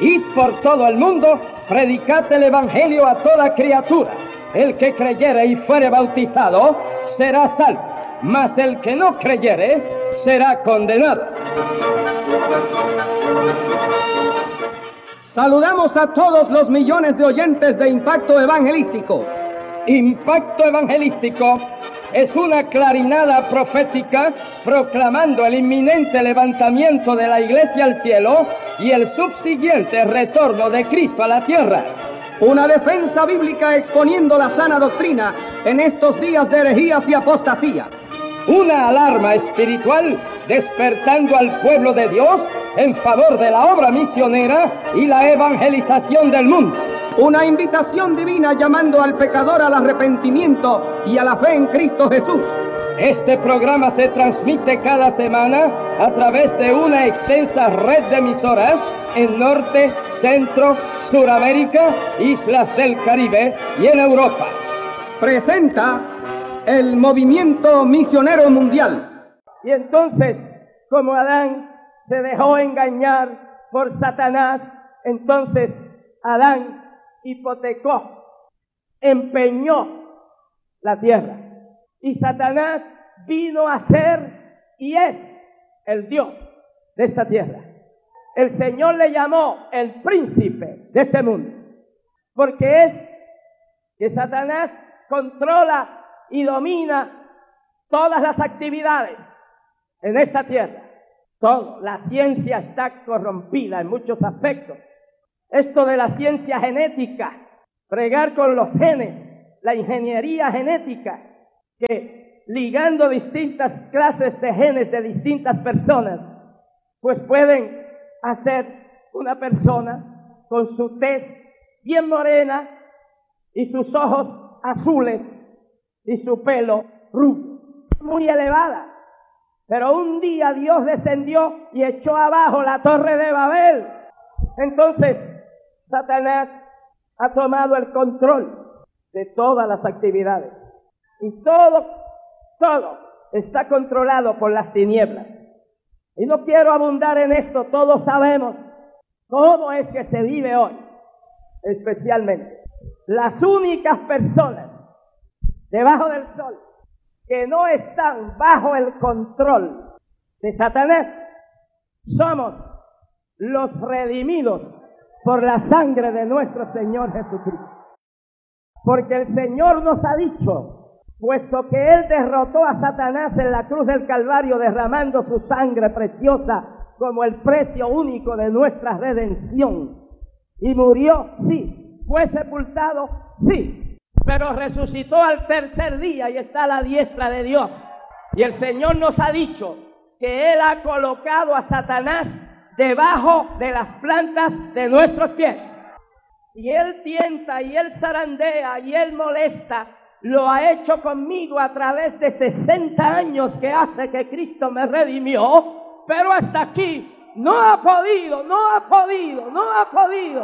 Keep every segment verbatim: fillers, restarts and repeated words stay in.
Id por todo el mundo, predicad el evangelio a toda criatura. El que creyere y fuere bautizado será salvo, mas el que no creyere será condenado. Saludamos a todos los millones de oyentes de Impacto Evangelístico. Impacto Evangelístico es una clarinada profética proclamando el inminente levantamiento de la Iglesia al cielo y el subsiguiente retorno de Cristo a la tierra. Una defensa bíblica exponiendo la sana doctrina en estos días de herejías y apostasía. Una alarma espiritual despertando al pueblo de Dios en favor de la obra misionera y la evangelización del mundo. Una invitación divina llamando al pecador al arrepentimiento y a la fe en Cristo Jesús. Este programa se transmite cada semana a través de una extensa red de emisoras en Norte, Centro, Suramérica, Islas del Caribe y en Europa. Presenta el Movimiento Misionero Mundial. Y entonces, como Adán se dejó engañar por Satanás, entonces Adán hipotecó, empeñó la tierra. Y Satanás vino a ser y es el Dios de esta tierra. El Señor le llamó el príncipe de este mundo, porque es que Satanás controla y domina todas las actividades en esta tierra. Todo, la ciencia está corrompida en muchos aspectos. Esto de la ciencia genética, bregar con los genes, la ingeniería genética, que ligando distintas clases de genes de distintas personas, pues pueden hacer una persona con su tez bien morena y sus ojos azules y su pelo rubio, muy elevada. Pero un día Dios descendió y echó abajo la torre de Babel. Entonces Satanás ha tomado el control de todas las actividades. Y todo, todo está controlado por las tinieblas. Y no quiero abundar en esto, todos sabemos cómo es que se vive hoy. Especialmente, las únicas personas debajo del sol que no están bajo el control de Satanás somos los redimidos por la sangre de nuestro Señor Jesucristo. Porque el Señor nos ha dicho, puesto que Él derrotó a Satanás en la cruz del Calvario derramando su sangre preciosa como el precio único de nuestra redención, y murió, sí, fue sepultado, sí, pero resucitó al tercer día y está a la diestra de Dios. Y el Señor nos ha dicho que Él ha colocado a Satanás debajo de las plantas de nuestros pies. Y Él tienta, y Él zarandea, y Él molesta. Lo ha hecho conmigo a través de sesenta años que hace que Cristo me redimió, pero hasta aquí no ha podido, no ha podido, no ha podido.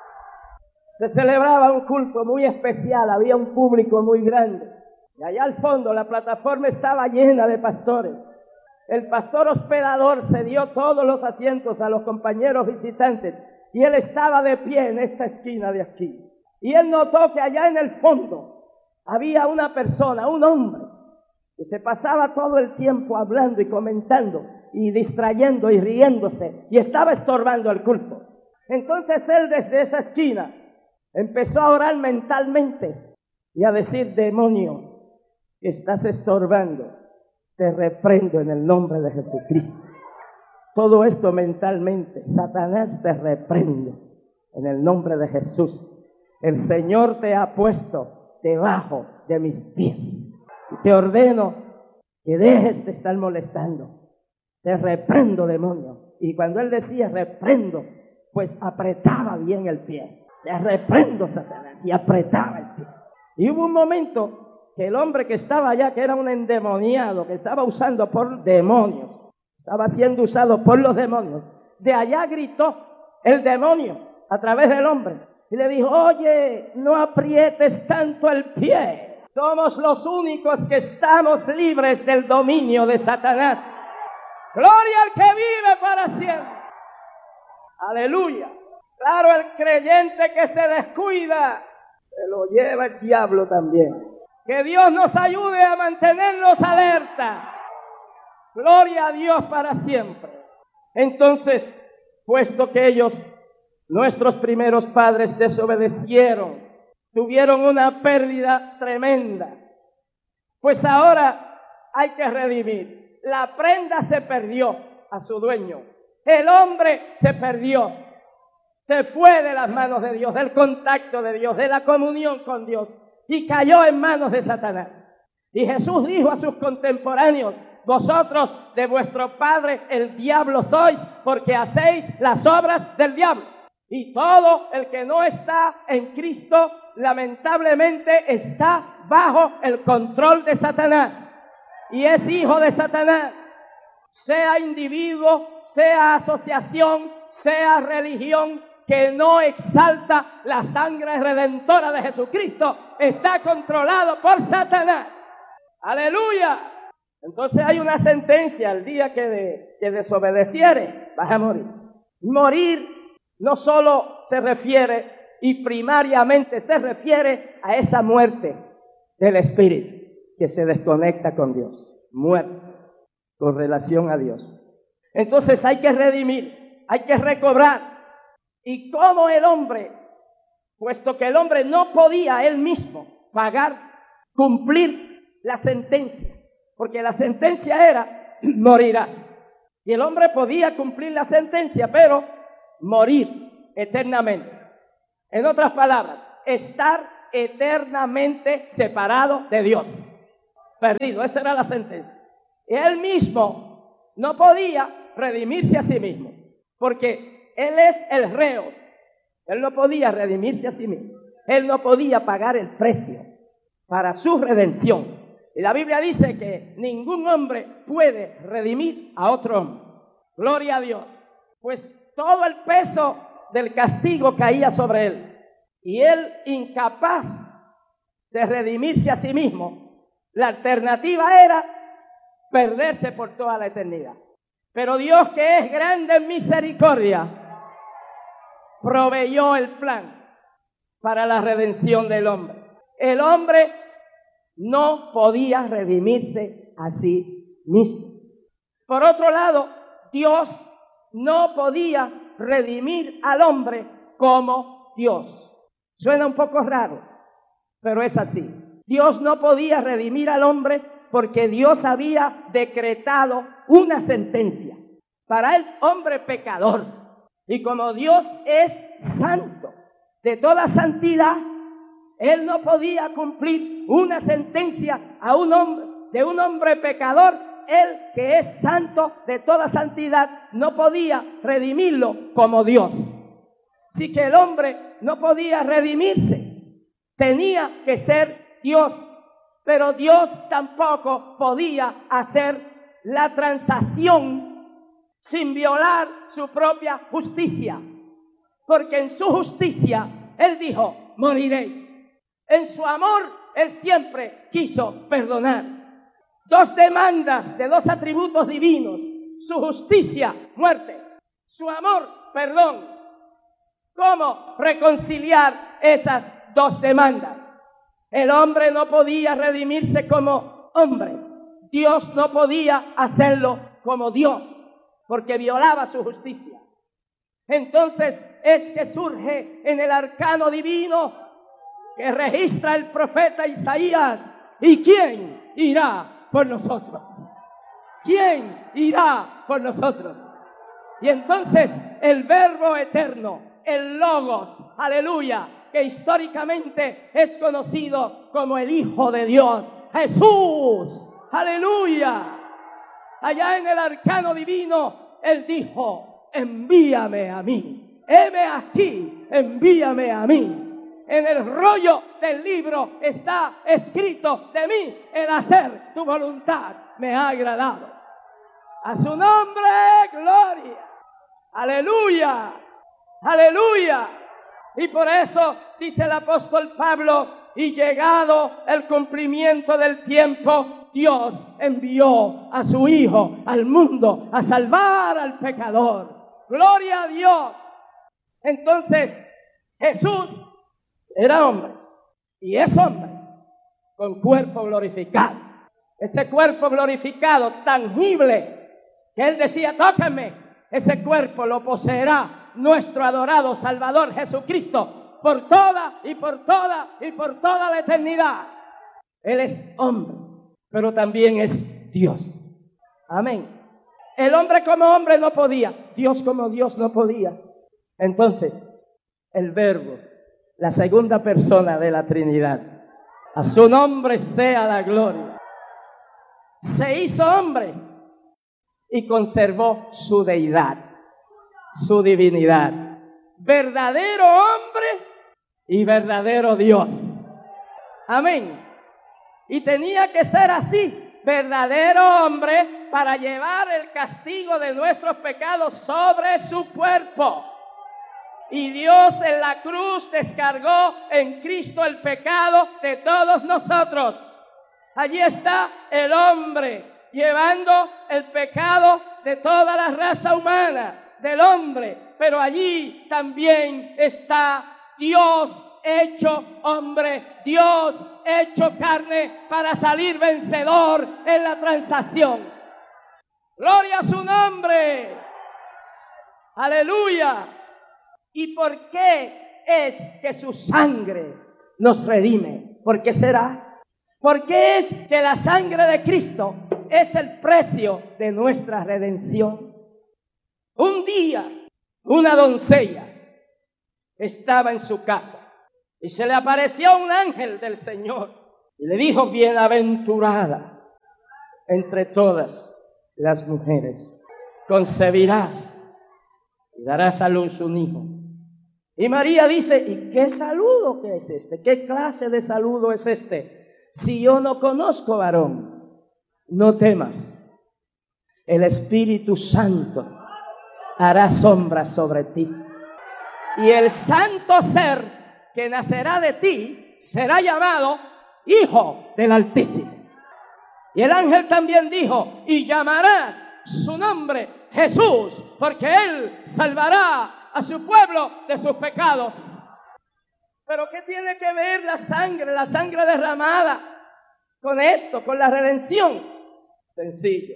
Se celebraba un culto muy especial, había un público muy grande. Y allá al fondo la plataforma estaba llena de pastores. El pastor hospedador se dio todos los asientos a los compañeros visitantes y él estaba de pie en esta esquina de aquí. Y él notó que allá en el fondo había una persona, un hombre, que se pasaba todo el tiempo hablando y comentando y distrayendo y riéndose y estaba estorbando el culto. Entonces él desde esa esquina empezó a orar mentalmente y a decir: demonio, que estás estorbando, te reprendo en el nombre de Jesucristo. Todo esto mentalmente. Satanás, te reprendo en el nombre de Jesús. El Señor te ha puesto debajo de mis pies. Y te ordeno que dejes de estar molestando. Te reprendo, demonio. Y cuando él decía reprendo, pues apretaba bien el pie. Te reprendo, Satanás. Y apretaba el pie. Y hubo un momento que el hombre que estaba allá, que era un endemoniado, que estaba usando por demonios, estaba siendo usado por los demonios, de allá gritó el demonio a través del hombre y le dijo: oye, no aprietes tanto el pie. Somos los únicos que estamos libres del dominio de Satanás. Gloria al que vive para siempre. Aleluya. Claro, el creyente que se descuida, se lo lleva el diablo también. Que Dios nos ayude a mantenernos alerta. Gloria a Dios para siempre. Entonces, puesto que ellos, nuestros primeros padres, desobedecieron, tuvieron una pérdida tremenda, pues ahora hay que redimir. La prenda se perdió a su dueño. El hombre se perdió. Se fue de las manos de Dios, del contacto de Dios, de la comunión con Dios, y cayó en manos de Satanás. Y Jesús dijo a sus contemporáneos: vosotros de vuestro padre el diablo sois, porque hacéis las obras del diablo. Y todo el que no está en Cristo, lamentablemente, está bajo el control de Satanás. Y es hijo de Satanás. Sea individuo, sea asociación, sea religión, que no exalta la sangre redentora de Jesucristo, está controlado por Satanás. ¡Aleluya! Entonces hay una sentencia: el día que, de, que desobedeciere, vas a morir. Morir no solo se refiere, y primariamente se refiere a esa muerte del espíritu que se desconecta con Dios. Muerte con relación a Dios. Entonces hay que redimir, hay que recobrar. Y como el hombre, puesto que el hombre no podía él mismo pagar, cumplir la sentencia, porque la sentencia era morirás. Y el hombre podía cumplir la sentencia, pero morir eternamente. En otras palabras, estar eternamente separado de Dios. Perdido, esa era la sentencia. Y él mismo no podía redimirse a sí mismo, porque él es el reo. Él no podía redimirse a sí mismo. Él no podía pagar el precio para su redención. Y la Biblia dice que ningún hombre puede redimir a otro hombre. Gloria a Dios. Pues todo el peso del castigo caía sobre él. Y él, incapaz de redimirse a sí mismo, la alternativa era perderse por toda la eternidad. Pero Dios, que es grande en misericordia, proveyó el plan para la redención del hombre. El hombre no podía redimirse a sí mismo. Por otro lado, Dios no podía redimir al hombre como Dios. Suena un poco raro, pero es así. Dios no podía redimir al hombre porque Dios había decretado una sentencia para el hombre pecador. Y como Dios es santo, de toda santidad, Él no podía cumplir una sentencia a un hombre, de un hombre pecador. Él, que es santo de toda santidad, no podía redimirlo como Dios. Así que el hombre no podía redimirse, tenía que ser Dios. Pero Dios tampoco podía hacer la transacción sin violar su propia justicia, porque en su justicia Él dijo: moriréis. En su amor Él siempre quiso perdonar. Dos demandas de dos atributos divinos: su justicia, muerte; su amor, perdón. ¿Cómo reconciliar esas dos demandas? El hombre no podía redimirse como hombre. Dios no podía hacerlo como Dios, porque violaba su justicia. Entonces es que surge en el arcano divino que registra el profeta Isaías: ¿y quién irá por nosotros? ¿Quién irá por nosotros? Y entonces el Verbo eterno, el Logos, aleluya, que históricamente es conocido como el Hijo de Dios, Jesús, aleluya. Allá en el arcano divino, Él dijo: envíame a mí, heme aquí, envíame a mí. En el rollo del libro está escrito de mí: el hacer tu voluntad me ha agradado. A su nombre, gloria, aleluya, aleluya. Y por eso dice el apóstol Pablo: y llegado el cumplimiento del tiempo, Dios envió a su Hijo al mundo a salvar al pecador. Gloria a Dios. Entonces, Jesús era hombre y es hombre con cuerpo glorificado. Ese cuerpo glorificado, tangible, que él decía, tócame, ese cuerpo lo poseerá nuestro adorado Salvador Jesucristo por toda y por toda y por toda la eternidad. Él es hombre, pero también es Dios. Amén. El hombre como hombre no podía, Dios como Dios no podía. Entonces, el Verbo, la segunda persona de la Trinidad, a su nombre sea la gloria, se hizo hombre y conservó su deidad, su divinidad. Verdadero hombre y verdadero Dios. Amén. Y tenía que ser así, verdadero hombre, para llevar el castigo de nuestros pecados sobre su cuerpo. Y Dios en la cruz descargó en Cristo el pecado de todos nosotros. Allí está el hombre llevando el pecado de toda la raza humana, del hombre. Pero allí también está Dios hecho hombre, Dios hecho carne para salir vencedor en la transacción. ¡Gloria a su nombre! ¡Aleluya! ¿Y por qué es que su sangre nos redime? ¿Por qué será? ¿Por qué es que la sangre de Cristo es el precio de nuestra redención? Un día, una doncella estaba en su casa y se le apareció un ángel del Señor y le dijo, bienaventurada entre todas las mujeres, concebirás y darás a luz un hijo. Y María dice, ¿y qué saludo que es este? ¿Qué clase de saludo es este? Si yo no conozco varón, no temas, el Espíritu Santo hará sombra sobre ti. Y el santo ser que nacerá de ti será llamado Hijo del Altísimo. Y el ángel también dijo, y llamarás su nombre Jesús, porque él salvará a su pueblo de sus pecados. Pero ¿qué tiene que ver la sangre, la sangre derramada con esto, con la redención? Sencillo.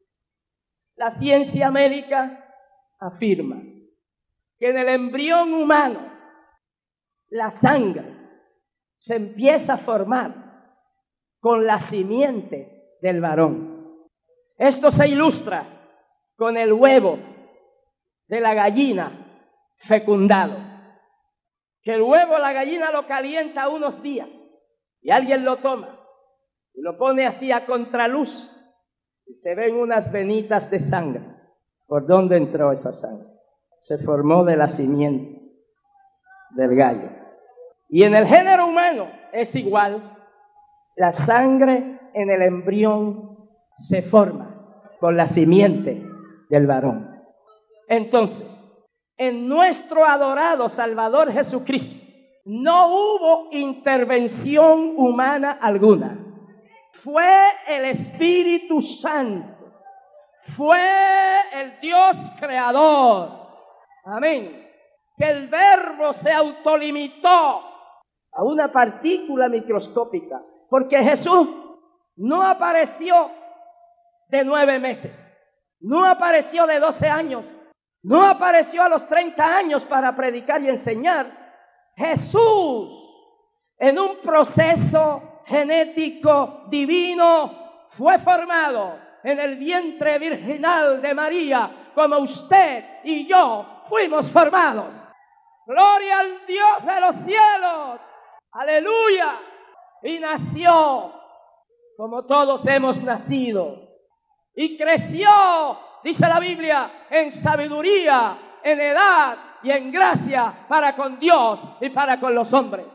La ciencia médica afirma que en el embrión humano la sangre se empieza a formar con la simiente del varón. Esto se ilustra con el huevo de la gallina fecundado, que el huevo la gallina lo calienta unos días y alguien lo toma y lo pone así a contraluz y se ven unas venitas de sangre. ¿Por dónde entró esa sangre? Se formó de la simiente del gallo. Y en el género humano es igual. La sangre en el embrión se forma con la simiente del varón. Entonces, en nuestro adorado Salvador Jesucristo no hubo intervención humana alguna. Fue el Espíritu Santo, fue el Dios creador, amén, que el Verbo se autolimitó a una partícula microscópica, porque Jesús no apareció de nueve meses, no apareció de doce años, no apareció a los treinta años para predicar y enseñar. Jesús, en un proceso genético divino, fue formado en el vientre virginal de María, como usted y yo fuimos formados. Gloria al Dios de los cielos, aleluya. Y nació como todos hemos nacido, y creció, dice la Biblia, en sabiduría, en edad y en gracia para con Dios y para con los hombres.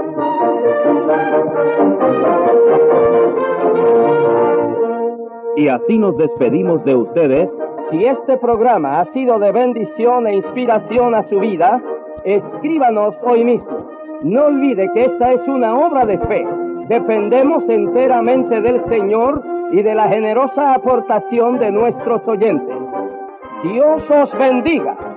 Y así nos despedimos de ustedes. Si este programa ha sido de bendición e inspiración a su vida, escríbanos hoy mismo. No olvide que esta es una obra de fe. Dependemos enteramente del Señor y de la generosa aportación de nuestros oyentes. Dios os bendiga.